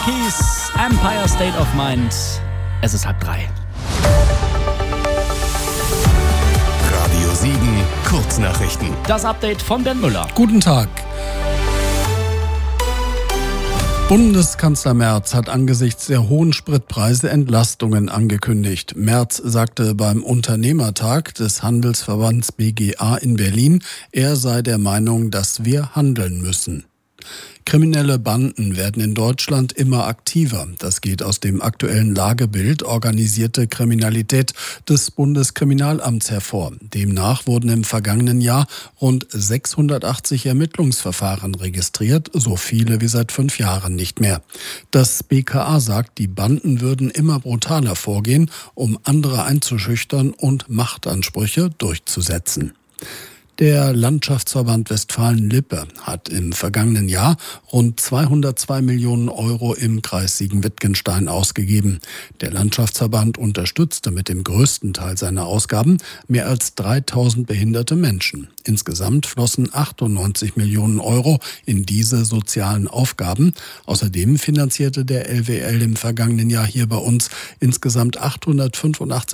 Monkeys, Empire State of Mind. Es ist 2:30. Radio Siegen, Kurznachrichten. Das Update von Ben Müller. Guten Tag. Bundeskanzler Merz hat angesichts der hohen Spritpreise Entlastungen angekündigt. Merz sagte beim Unternehmertag des Handelsverbands BGA in Berlin, er sei der Meinung, dass wir handeln müssen. Kriminelle Banden werden in Deutschland immer aktiver. Das geht aus dem aktuellen Lagebild Organisierte Kriminalität des Bundeskriminalamts hervor. Demnach wurden im vergangenen Jahr rund 680 Ermittlungsverfahren registriert, so viele wie seit 5 Jahren nicht mehr. Das BKA sagt, die Banden würden immer brutaler vorgehen, um andere einzuschüchtern und Machtansprüche durchzusetzen. Der Landschaftsverband Westfalen-Lippe hat im vergangenen Jahr rund 202 Millionen Euro im Kreis Siegen-Wittgenstein ausgegeben. Der Landschaftsverband unterstützte mit dem größten Teil seiner Ausgaben mehr als 3000 behinderte Menschen. Insgesamt flossen 98 Millionen Euro in diese sozialen Aufgaben. Außerdem finanzierte der LWL im vergangenen Jahr hier bei uns insgesamt 885